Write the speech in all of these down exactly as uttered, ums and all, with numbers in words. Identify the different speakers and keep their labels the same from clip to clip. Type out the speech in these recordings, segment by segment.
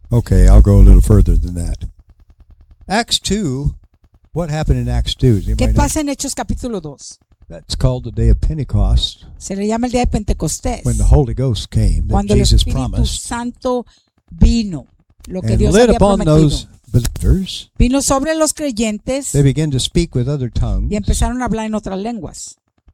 Speaker 1: Okay, I'll go a little further than that. Acts two, what happened in Acts two? Does
Speaker 2: ¿Qué
Speaker 1: anybody know?
Speaker 2: pasa en Hechos capítulo dos?
Speaker 1: That's called the day of Pentecost,
Speaker 2: Se le llama el día de Pentecostés,
Speaker 1: when the Holy Ghost came, that
Speaker 2: cuando el
Speaker 1: Jesus
Speaker 2: Espíritu
Speaker 1: promised,
Speaker 2: Santo vino, lo que
Speaker 1: and
Speaker 2: Dios
Speaker 1: lit
Speaker 2: había
Speaker 1: upon
Speaker 2: prometido.
Speaker 1: those believers.
Speaker 2: Vino sobre los creyentes
Speaker 1: They began to speak with other tongues.
Speaker 2: y empezaron a hablar en otras lenguas.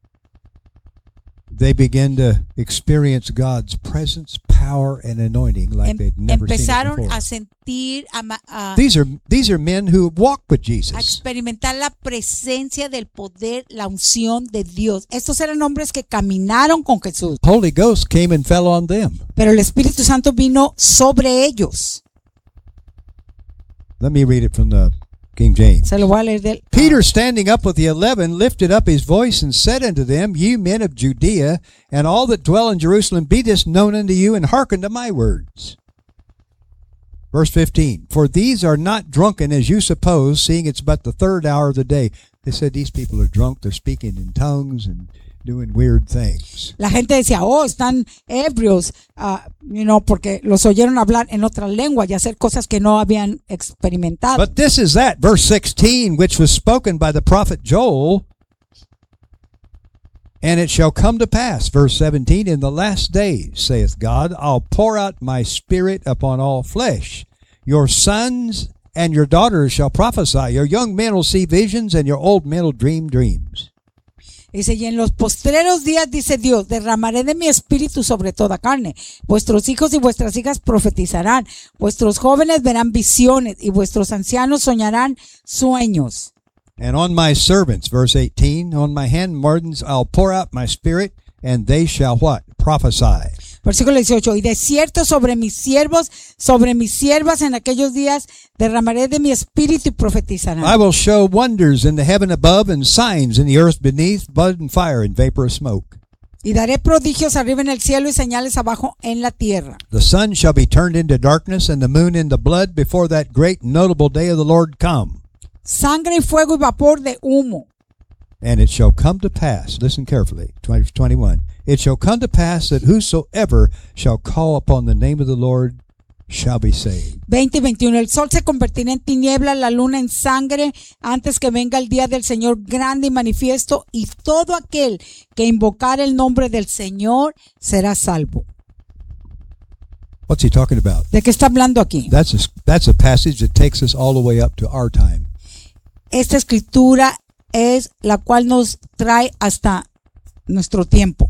Speaker 1: They began to experience God's presence, power, and anointing like
Speaker 2: Em-
Speaker 1: they'd never seen it
Speaker 2: empezaron
Speaker 1: before.
Speaker 2: a sentir, a, ma- a-
Speaker 1: These are these are men who walked with
Speaker 2: a
Speaker 1: Jesus.
Speaker 2: experimentar la presencia del poder, la unción de Dios. Estos eran hombres que caminaron con Jesús,
Speaker 1: Holy Ghost came and fell on them.
Speaker 2: pero el Espíritu Santo vino sobre ellos.
Speaker 1: Let me read it from the King James.
Speaker 2: Se lo voy a leer del
Speaker 1: Peter, standing up with the eleven, lifted up his voice and said unto them, Ye men of Judea, and all that dwell in Jerusalem, be this known unto you, and hearken to my words. Verse fifteen, For these are not drunken as you suppose, seeing it's but the third hour of the day. They said these people are drunk, they're speaking in tongues and doing weird things.
Speaker 2: La gente decía, oh, están ebrios, ah, you know, porque los oyeron hablar en otra lengua y hacer cosas que no habían experimentado.
Speaker 1: But this is that, verse sixteen, which was spoken by the prophet Joel. And it shall come to pass, verse seventeen, in the last days, saith God, I'll pour out my spirit upon all flesh. Your sons and your daughters shall prophesy. Your young men will see visions, and your old men will dream dreams.
Speaker 2: Dice, y en los postreros días, dice Dios, derramaré de mi espíritu sobre toda carne. Vuestros hijos y vuestras hijas profetizarán. Vuestros jóvenes verán visiones y vuestros ancianos soñarán sueños.
Speaker 1: And on my servants, verse eighteen, on my handmaidens I'll pour out my spirit, and they shall what? Prophesy.
Speaker 2: Versículo dieciocho, y de cierto sobre mis siervos, sobre mis siervas en aquellos días derramaré de mi espíritu y profetizarán.
Speaker 1: I will show wonders in the heaven above and signs in the earth beneath, blood and fire and vapor of smoke.
Speaker 2: Y daré prodigios arriba en el cielo y señales abajo en la tierra.
Speaker 1: The sun shall be turned into darkness and the moon into blood before that great and notable day of the Lord come.
Speaker 2: Sangre y fuego y vapor de humo.
Speaker 1: And it shall come to pass, listen carefully, twenty, twenty-one, it shall come to pass that whosoever shall call upon the name of the Lord shall be saved.
Speaker 2: veinte y veintiuno, el sol se convertirá en tiniebla, la luna en sangre, antes que venga el día del Señor grande y manifiesto, y todo aquel que invocar el nombre del Señor será salvo.
Speaker 1: What's he talking about?
Speaker 2: ¿De qué está hablando aquí?
Speaker 1: That's a, that's a passage that takes us all the way up to our time.
Speaker 2: Esta escritura es la cual nos trae hasta nuestro tiempo.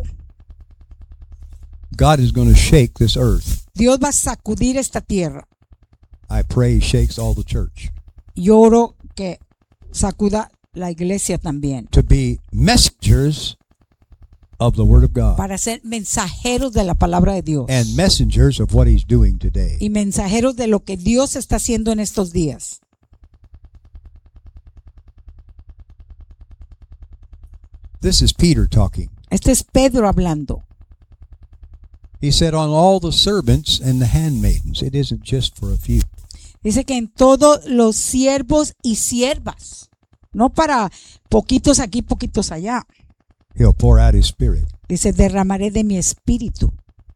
Speaker 1: God is going to shake this earth.
Speaker 2: Dios va a sacudir esta tierra.
Speaker 1: I pray he shakes all the church
Speaker 2: Y oro que sacuda la iglesia también,
Speaker 1: to be messengers of the Word of God
Speaker 2: para ser mensajeros de la palabra de Dios
Speaker 1: and messengers of what he's doing today.
Speaker 2: y mensajeros de lo que Dios está haciendo en estos días.
Speaker 1: This is Peter talking.
Speaker 2: Este es Pedro hablando.
Speaker 1: He said, on all the servants and the handmaidens. It isn't just for a few.
Speaker 2: Dice que en todos los siervos y siervas, no para poquitos aquí, poquitos allá.
Speaker 1: He'll pour out his spirit.
Speaker 2: Dice, derramaré de mi espíritu.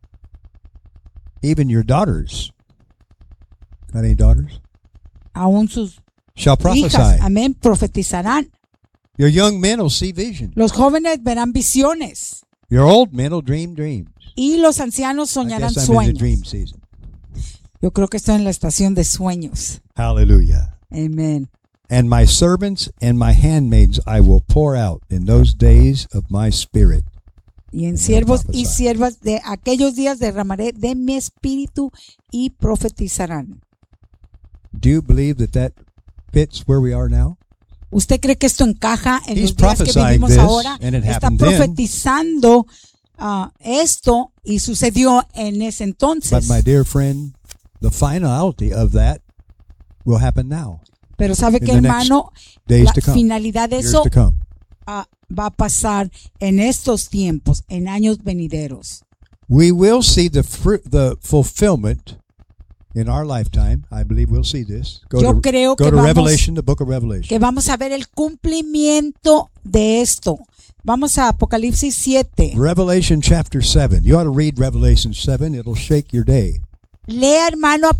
Speaker 1: Even your daughters. Got any daughters?
Speaker 2: Aún sus
Speaker 1: Shall
Speaker 2: hijas,
Speaker 1: prophesy.
Speaker 2: amén, profetizarán.
Speaker 1: Your young men will see vision.
Speaker 2: Los jóvenes verán visiones
Speaker 1: Your old men will dream dreams.
Speaker 2: y los ancianos
Speaker 1: I
Speaker 2: soñarán
Speaker 1: guess I'm in the
Speaker 2: sueños.
Speaker 1: dream season.
Speaker 2: Yo creo que estoy en la estación de sueños.
Speaker 1: Hallelujah.
Speaker 2: Amén.
Speaker 1: And my servants and my handmaids I will pour out in those days of my spirit.
Speaker 2: Y en
Speaker 1: And
Speaker 2: siervos
Speaker 1: they'll
Speaker 2: y
Speaker 1: prophesy.
Speaker 2: siervas de aquellos días derramaré de mi espíritu y profetizarán.
Speaker 1: Do you believe that that fits where we are now?
Speaker 2: ¿Usted cree que esto encaja en
Speaker 1: He's
Speaker 2: los días que
Speaker 1: prophesying
Speaker 2: vivimos
Speaker 1: this,
Speaker 2: ahora?
Speaker 1: and it
Speaker 2: Está
Speaker 1: happened then.
Speaker 2: profetizando ah, esto y sucedió en ese
Speaker 1: But
Speaker 2: entonces.
Speaker 1: my dear friend, the finality of that will happen now.
Speaker 2: Pero sabe
Speaker 1: in
Speaker 2: que,
Speaker 1: the next
Speaker 2: hermano,
Speaker 1: days
Speaker 2: la
Speaker 1: to come,
Speaker 2: finalidad de
Speaker 1: Years
Speaker 2: eso
Speaker 1: to come.
Speaker 2: ah, va a pasar en estos tiempos, en años venideros.
Speaker 1: We will see the fru- the fulfillment in our lifetime. I believe we'll see this. Go
Speaker 2: Yo
Speaker 1: to,
Speaker 2: creo
Speaker 1: go
Speaker 2: que
Speaker 1: to
Speaker 2: vamos-
Speaker 1: Revelation, the book of Revelation.
Speaker 2: Que vamos a ver el cumplimiento de esto. Vamos a Apocalipsis siete.
Speaker 1: Revelation chapter seven. You ought to read Revelation seven. It'll shake your day.
Speaker 2: Lea, hermano,